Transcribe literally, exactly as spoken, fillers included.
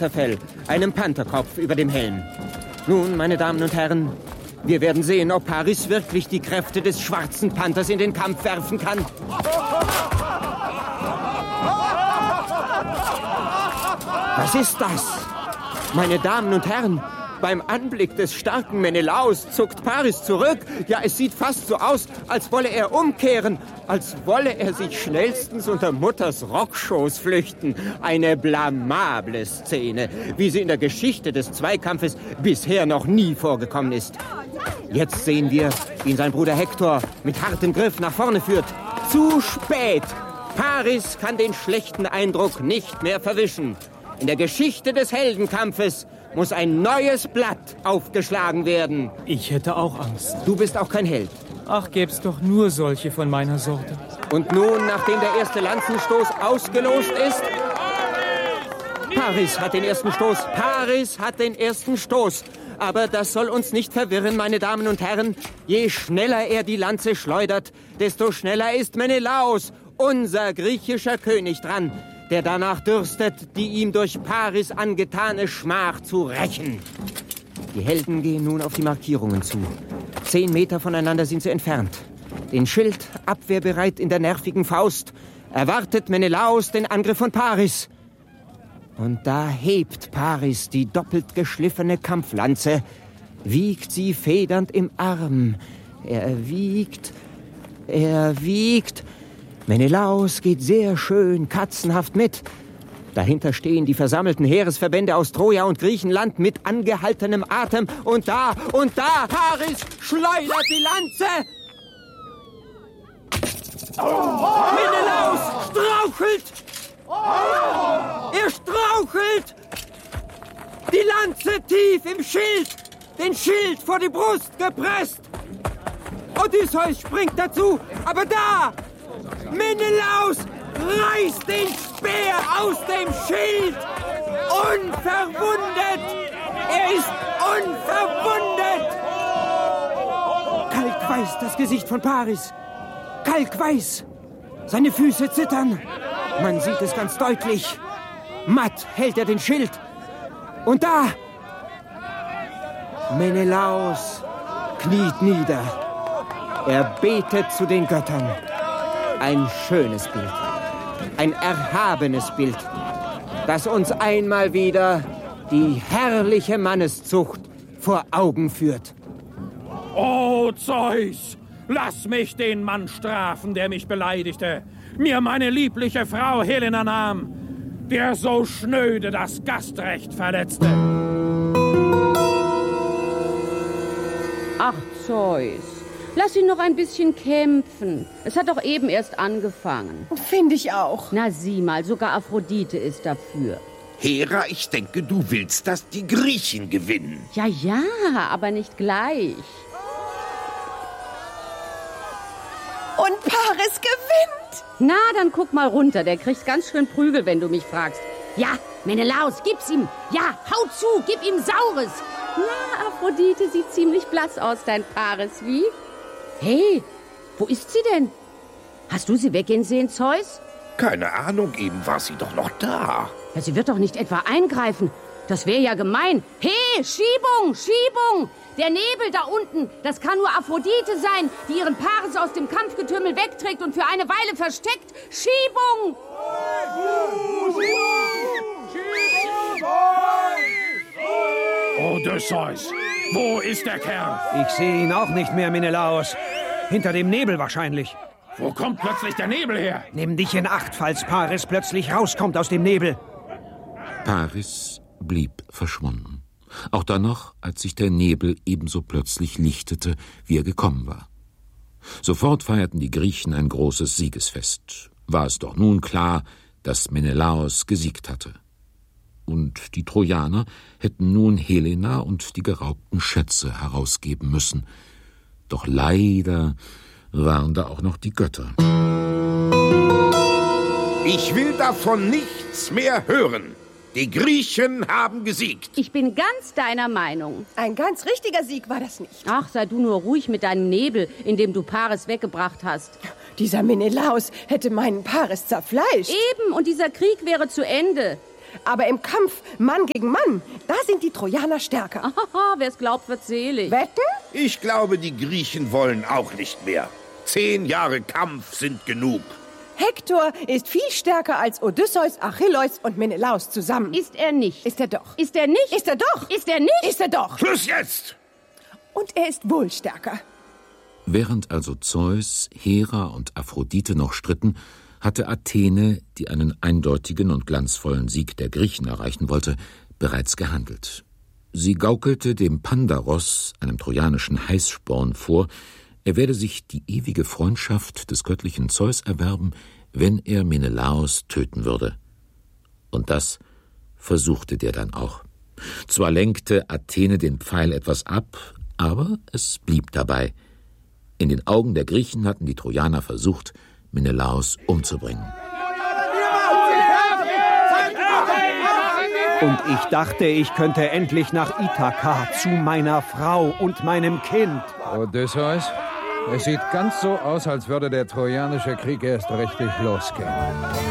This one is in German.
Pantherfell, einem Pantherkopf über dem Helm. Nun, meine Damen und Herren, wir werden sehen, ob Paris wirklich die Kräfte des schwarzen Panthers in den Kampf werfen kann. Was ist das? Meine Damen und Herren, beim Anblick des starken Menelaos zuckt Paris zurück. Ja, es sieht fast so aus, als wolle er umkehren, als wolle er sich schnellstens unter Mutters Rockschoß flüchten. Eine blamable Szene, wie sie in der Geschichte des Zweikampfes bisher noch nie vorgekommen ist. Jetzt sehen wir, wie ihn sein Bruder Hektor mit hartem Griff nach vorne führt. Zu spät! Paris kann den schlechten Eindruck nicht mehr verwischen. In der Geschichte des Heldenkampfes muss ein neues Blatt aufgeschlagen werden. Ich hätte auch Angst. Du bist auch kein Held. Ach, gäb's doch nur solche von meiner Sorte. Und nun, nachdem der erste Lanzenstoß ausgelost ist... Paris hat den ersten Stoß. Paris hat den ersten Stoß. Aber das soll uns nicht verwirren, meine Damen und Herren. Je schneller er die Lanze schleudert, desto schneller ist Menelaos, unser griechischer König, dran, der danach dürstet, die ihm durch Paris angetane Schmach zu rächen. Die Helden gehen nun auf die Markierungen zu. Zehn Meter voneinander sind sie entfernt. Den Schild, abwehrbereit in der nervigen Faust, erwartet Menelaos den Angriff von Paris. Und da hebt Paris die doppelt geschliffene Kampflanze, wiegt sie federnd im Arm. Er wiegt, er wiegt... Menelaos geht sehr schön katzenhaft mit. Dahinter stehen die versammelten Heeresverbände aus Troja und Griechenland mit angehaltenem Atem. Und da, und da, Paris schleudert die Lanze! Oh. Menelaos strauchelt! Oh. Er strauchelt! Die Lanze tief im Schild! Den Schild vor die Brust gepresst! Odysseus springt dazu, aber da! Menelaos reißt den Speer aus dem Schild! Unverwundet! Er ist unverwundet! Kalkweiß das Gesicht von Paris. Kalkweiß. Seine Füße zittern. Man sieht es ganz deutlich. Matt hält er den Schild. Und da... Menelaos kniet nieder. Er betet zu den Göttern. Ein schönes Bild, ein erhabenes Bild, das uns einmal wieder die herrliche Manneszucht vor Augen führt. Oh, Zeus, lass mich den Mann strafen, der mich beleidigte, mir meine liebliche Frau Helena nahm, der so schnöde das Gastrecht verletzte. Ach, Zeus. Lass ihn noch ein bisschen kämpfen. Es hat doch eben erst angefangen. Finde ich auch. Na sieh mal, sogar Aphrodite ist dafür. Hera, ich denke, du willst, dass die Griechen gewinnen. Ja, ja, aber nicht gleich. Und Paris gewinnt. Na, dann guck mal runter. Der kriegt ganz schön Prügel, wenn du mich fragst. Ja, Menelaos, gib's ihm. Ja, hau zu, gib ihm Saures. Na, Aphrodite sieht ziemlich blass aus, dein Paris, wie? Hey, wo ist sie denn? Hast du sie weggehen sehen, Zeus? Keine Ahnung, eben war sie doch noch da. Ja, sie wird doch nicht etwa eingreifen. Das wäre ja gemein. Hey, Schiebung, Schiebung! Der Nebel da unten, das kann nur Aphrodite sein, die ihren Paris aus dem Kampfgetümmel wegträgt und für eine Weile versteckt. Schiebung! Odysseus, wo ist der Kerl? Ich sehe ihn auch nicht mehr, Menelaos. Hinter dem Nebel wahrscheinlich. Wo kommt plötzlich der Nebel her? Nimm dich in Acht, falls Paris plötzlich rauskommt aus dem Nebel. Paris blieb verschwunden. Auch dann noch, als sich der Nebel ebenso plötzlich lichtete, wie er gekommen war. Sofort feierten die Griechen ein großes Siegesfest. War es doch nun klar, dass Menelaos gesiegt hatte. Und die Trojaner hätten nun Helena und die geraubten Schätze herausgeben müssen. Doch leider waren da auch noch die Götter. Ich will davon nichts mehr hören. Die Griechen haben gesiegt. Ich bin ganz deiner Meinung. Ein ganz richtiger Sieg war das nicht. Ach, sei du nur ruhig mit deinem Nebel, in dem du Paris weggebracht hast. Dieser Menelaos hätte meinen Paris zerfleischt. Eben, und dieser Krieg wäre zu Ende. Aber im Kampf Mann gegen Mann, da sind die Trojaner stärker. Haha, wer es glaubt, wird selig. Wetten? Ich glaube, die Griechen wollen auch nicht mehr. Zehn Jahre Kampf sind genug. Hektor ist viel stärker als Odysseus, Achilleus und Menelaos zusammen. Ist er nicht. Ist er doch. Ist er nicht. Ist er doch. Ist er nicht. Ist er doch. Schluss jetzt! Und er ist wohl stärker. Während also Zeus, Hera und Aphrodite noch stritten, hatte Athene, die einen eindeutigen und glanzvollen Sieg der Griechen erreichen wollte, bereits gehandelt. Sie gaukelte dem Pandaros, einem trojanischen Heißsporn, vor, er werde sich die ewige Freundschaft des göttlichen Zeus erwerben, wenn er Menelaos töten würde. Und das versuchte der dann auch. Zwar lenkte Athene den Pfeil etwas ab, aber es blieb dabei. In den Augen der Griechen hatten die Trojaner versucht, Menelaos umzubringen. Und ich dachte, ich könnte endlich nach Ithaka zu meiner Frau und meinem Kind. Odysseus, es sieht ganz so aus, als würde der Trojanische Krieg erst richtig losgehen.